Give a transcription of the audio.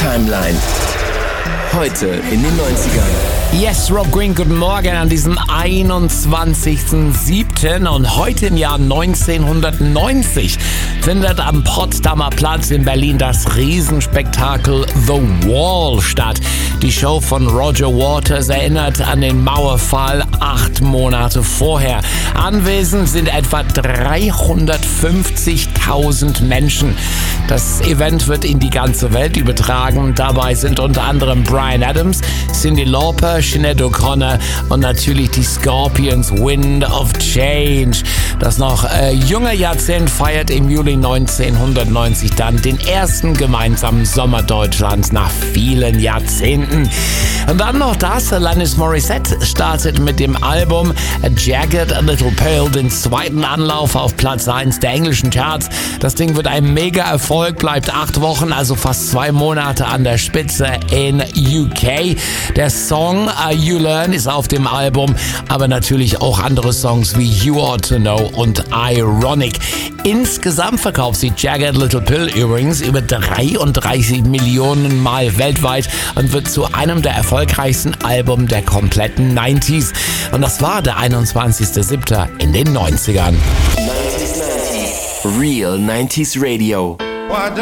Timeline. Heute in den 90ern. Yes, Rob Green, guten Morgen an diesem 21.07. Und heute im Jahr 1990 findet am Potsdamer Platz in Berlin das Riesenspektakel The Wall statt. Die Show von Roger Waters erinnert an den Mauerfall 8 Monate vorher. Anwesend sind etwa 350.000 Menschen. Das Event wird in die ganze Welt übertragen. Dabei sind unter anderem Bryan Adams, Cyndi Lauper, Sinead O'Connor und natürlich die Scorpions Wind of Change. Das noch junge Jahrzehnt feiert im Juli 1990 dann den ersten gemeinsamen Sommer Deutschlands nach vielen Jahrzehnten. Und dann noch das, Alanis Morissette startet mit dem Album A Jagged Little Pill den zweiten Anlauf auf Platz 1 der englischen Charts. Das Ding wird ein Mega-Erfolg, bleibt 8 Wochen, also fast 2 Monate an der Spitze in UK. Der Song You Learn ist auf dem Album, aber natürlich auch andere Songs wie You Ought to Know und Ironic. Insgesamt verkauft sich Jagged Little Pill übrigens über 33 Millionen Mal weltweit und wird zu einem der erfolgreichsten Alben der kompletten 90s. Und das war der 21.07. in den 90ern. 90s. Real 90s Radio.